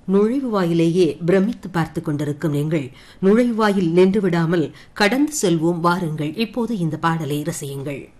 நுழைவாயிலேயே பிரமித்து பார்த்துக் கொண்டிருக்கும் நீங்கள் நுழைவாயில் நின்று விடாமல் கடந்து செல்வோம் வாருங்கள். இப்போது இந்த பாடலை ரசியுங்கள்.